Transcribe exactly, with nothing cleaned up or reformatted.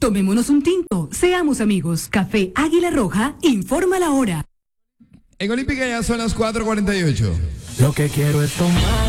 Tomémonos un tinto, seamos amigos. Café Águila Roja, informa la hora. En Olímpica ya son las cuatro cuarenta y ocho. Lo que quiero es tomar